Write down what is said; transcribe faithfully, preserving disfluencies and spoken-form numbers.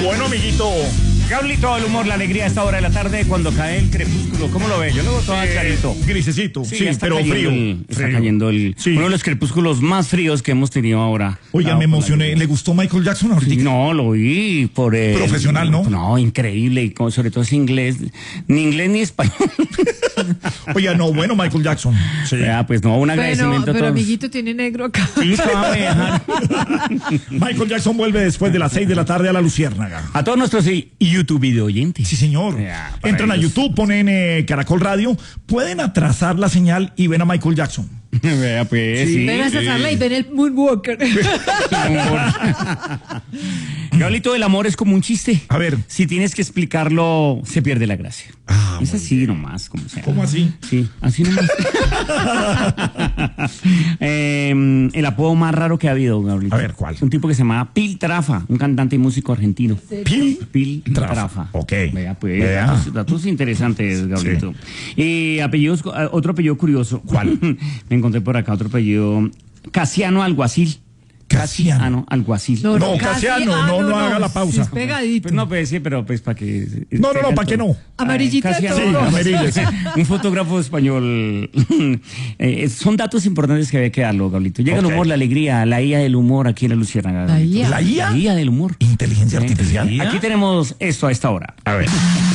Bueno, amiguito. Gablito, el humor, la alegría a esta hora de la tarde cuando cae el crepúsculo. ¿Cómo lo ve? Yo lo veo todo Eh, clarito. Grisecito, sí, ya está pero cayendo frío. el- está frío. cayendo el, Sí. uno de los crepúsculos más fríos que hemos tenido ahora. Oiga, Dado me por la emocioné. lluvia. ¿Le gustó Michael Jackson ahorita? Sí, no, lo vi por el... Profesional, ¿no? No, increíble, y como- sobre todo es inglés, ni inglés ni español. Oiga, no, bueno, Michael Jackson. Sí. Ya, pues no, un Bueno, agradecimiento pero a todos. amiguito tiene negro acá. Sí, se va a dejar. Michael Jackson vuelve después de las seis de la tarde a la Luciérnaga. A todos nuestros sí, YouTube video oyentes. Sí, señor. Ya, para Entran a ellos. YouTube, ponen eh, Caracol Radio, pueden atrasar la señal y ven a Michael Jackson. Vea, pues, sí. Ven a cesarla y ven el Moonwalker. Gablito, el amor es como un chiste. A ver. Si tienes que explicarlo, se pierde la gracia. Ah, es muy así nomás, como sea. ¿Cómo así? Sí, así nomás. Eh, el apodo más raro que ha habido, Gablito. A ver, ¿cuál? Un tipo que se llama Piltrafa, un cantante y músico argentino. Pil. Piltrafa. Trafa. Ok. Vea, pues, Vea. Datos, datos interesantes, Gablito. Y apellidos, eh, otro apellido curioso. ¿Cuál? Me encontré por acá otro apellido. Casiano Alguacil. Casiano. Alguacil. No, Casiano, no, no haga la pausa. Es pegadito. Pues no, pues sí, pero pues para que... No, no, no, ¿para qué no? Amarillita de Casiano. todos. Sí, amarillo, sí. Un fotógrafo español. Eh, son datos importantes que había que darlo, Gablito. Llega Ok. el humor, la alegría, la I A del humor aquí en la Luciérnaga. La I A. ¿La I A? La I A del humor. Inteligencia artificial. Aquí tenemos esto a esta hora. A ver.